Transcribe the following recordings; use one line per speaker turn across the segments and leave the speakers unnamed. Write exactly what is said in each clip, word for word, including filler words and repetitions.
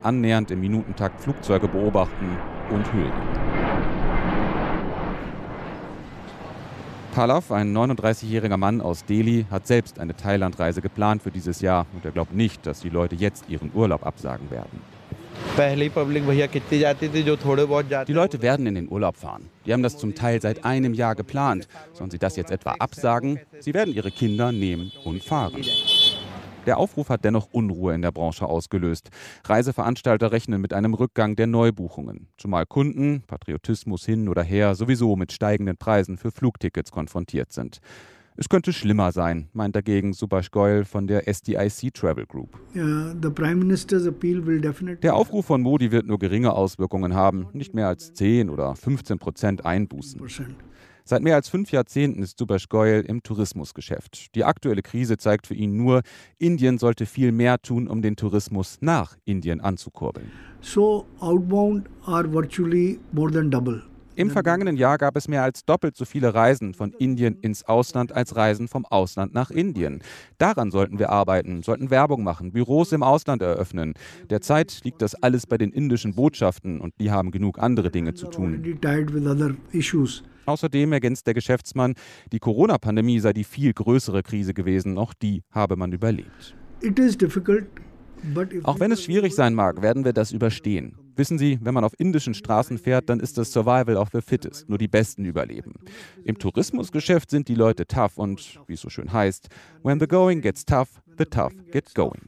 annähernd im Minutentakt Flugzeuge beobachten und hören. Pallav, ein neununddreißigjähriger Mann aus Delhi, hat selbst eine Thailandreise geplant für dieses Jahr und er glaubt nicht, dass die Leute jetzt ihren Urlaub absagen werden. Die Leute werden in den Urlaub fahren. Die haben das zum Teil seit einem Jahr geplant. Sollen sie das jetzt etwa absagen? Sie werden ihre Kinder nehmen und fahren. Der Aufruf hat dennoch Unruhe in der Branche ausgelöst. Reiseveranstalter rechnen mit einem Rückgang der Neubuchungen. Zumal Kunden, Patriotismus hin oder her, sowieso mit steigenden Preisen für Flugtickets konfrontiert sind. Es könnte schlimmer sein, meint dagegen Subhash Goyal von der S D I C Travel Group. Der Aufruf von Modi wird nur geringe Auswirkungen haben, nicht mehr als zehn oder fünfzehn Prozent Einbußen. Seit mehr als fünf Jahrzehnten ist Subhash Goyal im Tourismusgeschäft. Die aktuelle Krise zeigt für ihn nur, Indien sollte viel mehr tun, um den Tourismus nach Indien anzukurbeln.
So outbound are virtually more than double.
Im vergangenen Jahr gab es mehr als doppelt so viele Reisen von Indien ins Ausland als Reisen vom Ausland nach Indien. Daran sollten wir arbeiten, sollten Werbung machen, Büros im Ausland eröffnen. Derzeit liegt das alles bei den indischen Botschaften und die haben genug andere Dinge zu tun. Außerdem ergänzt der Geschäftsmann, die Corona-Pandemie sei die viel größere Krise gewesen, auch die habe man überlebt. Auch wenn es schwierig sein mag, werden wir das überstehen. Wissen Sie, wenn man auf indischen Straßen fährt, dann ist das Survival of the Fittest, nur die Besten überleben. Im Tourismusgeschäft sind die Leute tough und, wie es so schön heißt, when the going gets tough, the tough get going.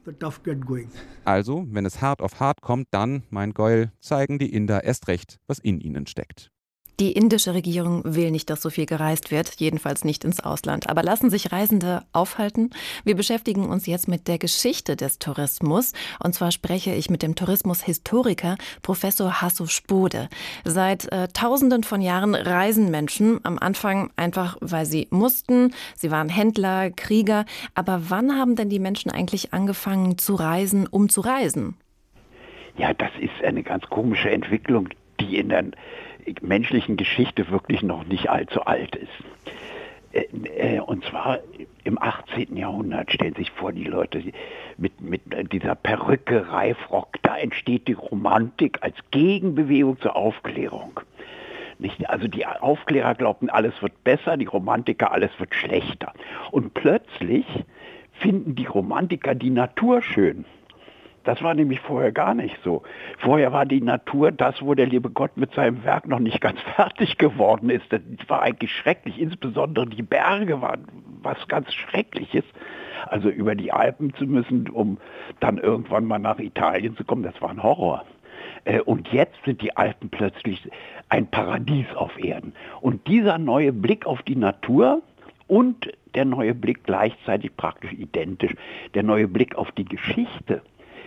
Also, wenn es hart auf hart kommt, dann, meint Goyal, zeigen die Inder erst recht, was in ihnen steckt.
Die indische Regierung will nicht, dass so viel gereist wird, jedenfalls nicht ins Ausland. Aber lassen sich Reisende aufhalten? Wir beschäftigen uns jetzt mit der Geschichte des Tourismus. Und zwar spreche ich mit dem Tourismushistoriker Professor Hasso Spode. Seit äh, Tausenden von Jahren reisen Menschen, am Anfang einfach, weil sie mussten. Sie waren Händler, Krieger. Aber wann haben denn die Menschen eigentlich angefangen zu reisen, um zu reisen?
Ja, das ist eine ganz komische Entwicklung, die in der menschlichen Geschichte wirklich noch nicht allzu alt ist. Und zwar im achtzehnten Jahrhundert, stellen Sie sich vor, die Leute mit, mit dieser Perücke, Reifrock, da entsteht die Romantik als Gegenbewegung zur Aufklärung. Nicht? Also die Aufklärer glaubten, alles wird besser, die Romantiker, alles wird schlechter. Und plötzlich finden die Romantiker die Natur schön. Das war nämlich vorher gar nicht so. Vorher war die Natur das, wo der liebe Gott mit seinem Werk noch nicht ganz fertig geworden ist. Das war eigentlich schrecklich. Insbesondere die Berge waren was ganz Schreckliches. Also über die Alpen zu müssen, um dann irgendwann mal nach Italien zu kommen, das war ein Horror. Und jetzt sind die Alpen plötzlich ein Paradies auf Erden. Und dieser neue Blick auf die Natur und der neue Blick gleichzeitig praktisch identisch, der neue Blick auf die Geschichte,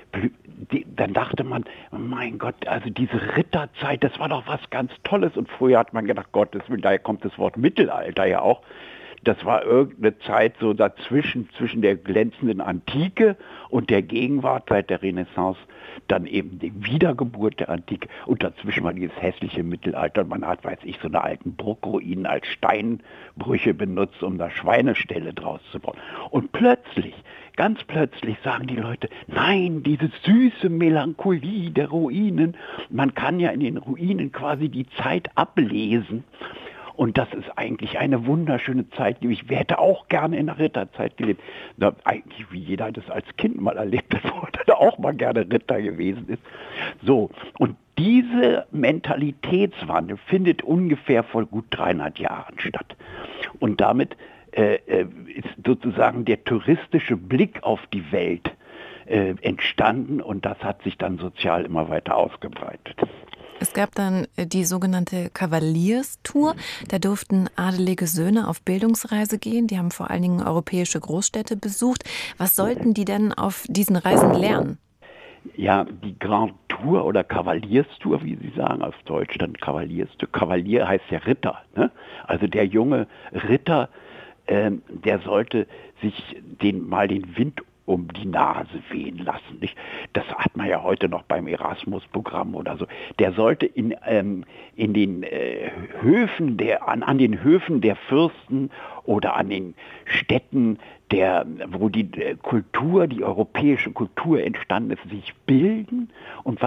dann dachte man, mein Gott, also diese Ritterzeit, das war doch was ganz Tolles. Und früher hat man gedacht, Gottes Willen, daher kommt das Wort Mittelalter ja auch. Das war irgendeine Zeit so dazwischen, zwischen der glänzenden Antike und der Gegenwart seit der Renaissance, dann eben die Wiedergeburt der Antike und dazwischen war dieses hässliche Mittelalter. Und man hat, weiß ich, so eine alten Bruckruinen als Steinbrüche benutzt, um da Schweineställe draus zu bauen. Und plötzlich, ganz plötzlich sagen die Leute, nein, diese süße Melancholie der Ruinen, man kann ja in den Ruinen quasi die Zeit ablesen. Und das ist eigentlich eine wunderschöne Zeit. Ich hätte auch gerne in der Ritterzeit gelebt. Na, eigentlich wie jeder das als Kind mal erlebt hat, wo er auch mal gerne Ritter gewesen ist. So, und diese Mentalitätswandel findet ungefähr vor gut dreihundert Jahren statt. Und damit äh, ist sozusagen der touristische Blick auf die Welt äh, entstanden und das hat sich dann sozial immer weiter ausgebreitet.
Es gab dann die sogenannte Kavalierstour. Da durften adelige Söhne auf Bildungsreise gehen. Die haben vor allen Dingen europäische Großstädte besucht. Was sollten die denn auf diesen Reisen lernen?
Ja, die Grand Tour oder Kavalierstour, wie Sie sagen, auf Deutsch dann Kavalierstour. Kavalier heißt ja Ritter, ne? Also der junge Ritter, ähm, der sollte sich den, mal den Wind um die Nase wehen lassen. Nicht? Das hat man ja heute noch beim Erasmus-Programm oder so. Der sollte in, ähm, in den äh, Höfen der, an, an den Höfen der Fürsten oder an den Städten, der, wo die äh, Kultur, die europäische Kultur entstanden ist, sich bilden und